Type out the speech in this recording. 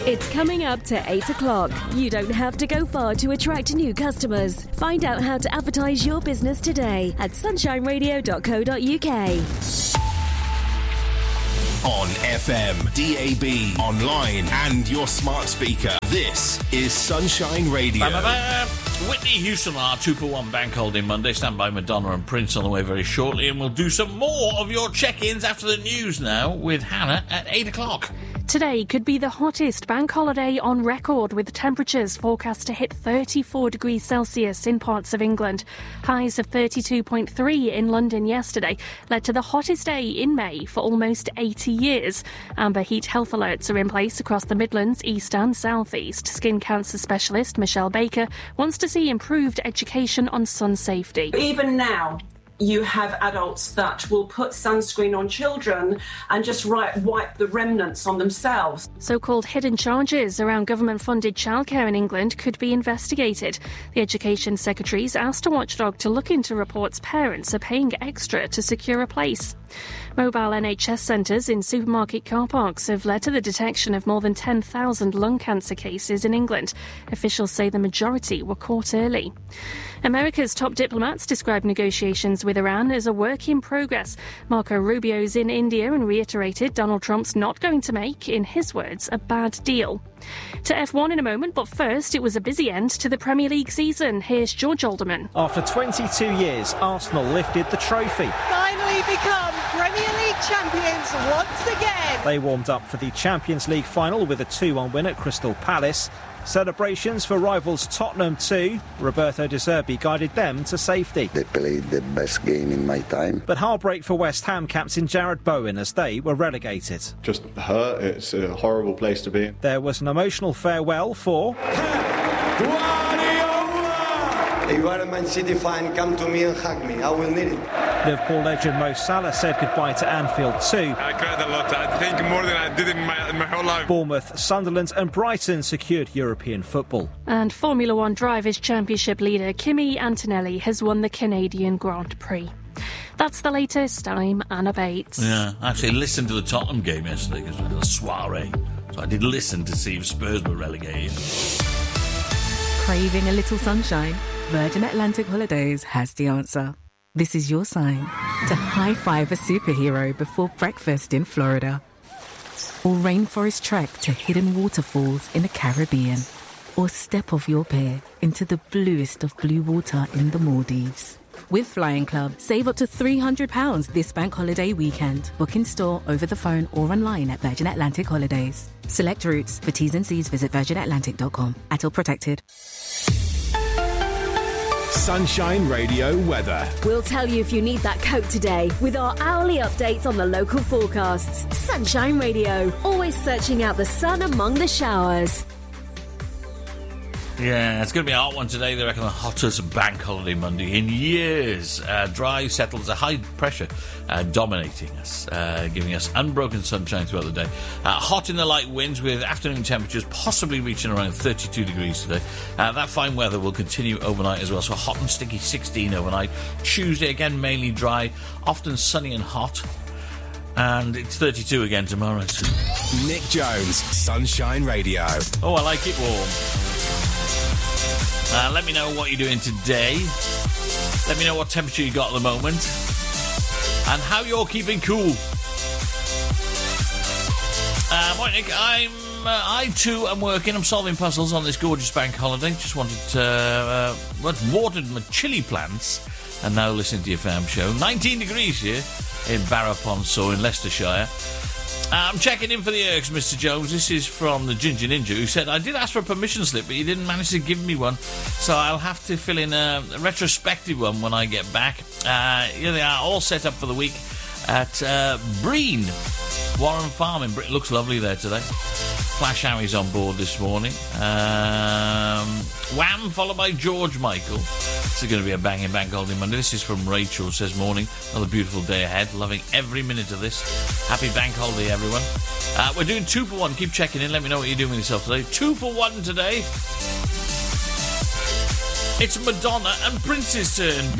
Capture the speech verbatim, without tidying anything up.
It's coming up to eight o'clock. You don't have to go far to attract new customers. Find out how to advertise your business today at sunshine radio dot co dot uk. On F M, D A B, online and your smart speaker. This is Sunshine Radio. Ba-ba-ba. Whitney Houston, our two for one bank holiday Monday. Stand by Madonna and Prince on the way very shortly, and we'll do some more of your check-ins after the news now with Hannah at eight o'clock. Today could be the hottest bank holiday on record, with temperatures forecast to hit thirty-four degrees Celsius in parts of England. Highs of thirty-two point three in London yesterday led to the hottest day in May for almost eighty years. Amber heat health alerts are in place across the Midlands, East and South East. Skin cancer specialist Michelle Baker wants to see improved education on sun safety. Even now, you have adults that will put sunscreen on children and just right, wipe the remnants on themselves. So-called hidden charges around government-funded childcare in England could be investigated. The Education Secretary's asked a watchdog to look into reports parents are paying extra to secure a place. Mobile N H S centres in supermarket car parks have led to the detection of more than ten thousand lung cancer cases in England. Officials say the majority were caught early. America's top diplomats describe negotiations with Iran as a work in progress. Marco Rubio's in India and reiterated Donald Trump's not going to make, in his words, a bad deal. To F one in a moment, but first, it was a busy end to the Premier League season. Here's George Alderman. After twenty-two years, Arsenal lifted the trophy. Finally become Premier League champions once again. They warmed up for the Champions League final with a two one win at Crystal Palace. Celebrations for rivals Tottenham too. Roberto De Zerbi guided them to safety. They played the best game in my time. But heartbreak for West Ham captain Jarrod Bowen as they were relegated. Just hurt. It's a horrible place to be in. There was an emotional farewell for... If you are a Man City fan, come to me and hug me. I will need it. Liverpool legend Mo Salah said goodbye to Anfield too. I cried a lot. I think more than I did in my, in my whole life. Bournemouth, Sunderland and Brighton secured European football. And Formula One Drivers' Championship leader Kimi Antonelli has won the Canadian Grand Prix. That's the latest. I'm Anna Bates. Yeah, I actually listened to the Tottenham game yesterday because it was a soiree. So I did listen to see if Spurs were relegated. Craving a little sunshine? Virgin Atlantic Holidays has the answer. This is your sign to high-five a superhero before breakfast in Florida. Or rainforest trek to hidden waterfalls in the Caribbean. Or step off your pier into the bluest of blue water in the Maldives. With Flying Club, save up to three hundred pounds this bank holiday weekend. Book in store, over the phone or online at Virgin Atlantic Holidays. Select routes. For T's and C's, visit virgin atlantic dot com. A T L protected. Sunshine Radio weather. We'll tell you if you need that coat today with our hourly updates on the local forecasts. Sunshine Radio, always searching out the sun among the showers. Yeah, it's going to be a hot one today. They reckon the hottest bank holiday Monday in years. Uh, dry settles, a high pressure uh, dominating us, uh, giving us unbroken sunshine throughout the day. Uh, hot in the light winds with afternoon temperatures possibly reaching around thirty-two degrees today. Uh, that fine weather will continue overnight as well. So hot and sticky sixteen overnight. Tuesday again mainly dry, often sunny and hot. And it's thirty-two again tomorrow. Nick Jones, Sunshine Radio. Oh, I like it warm. Uh, let me know what you're doing today. Let me know what temperature you got at the moment. And how you're keeping cool. Uh, morning, Nick. I'm, uh, I too am working. I'm solving puzzles on this gorgeous bank holiday. Just wanted to... Uh, uh, watered my chili plants. And now listening to your fam show. nineteen degrees here in Barrow-upon-Soar in Leicestershire. Uh, I'm checking in for the Ergs, Mister Jones. This is from the Ginger Ninja, who said, I did ask for a permission slip, but you didn't manage to give me one, so I'll have to fill in a, a retrospective one when I get back. Uh, here they are, all set up for the week at uh, Breen, Warren Farm in Britain. Looks lovely there today. Flash Harry's on board this morning. Um, Wham, followed by George Michael. This is going to be a banging bank holiday Monday. This is from Rachel, who says, morning, another beautiful day ahead. Loving every minute of this. Happy bank holiday, everyone. Uh, we're doing two for one. Keep checking in. Let me know what you're doing with yourself today. Two for one today. It's Madonna and Prince's turn.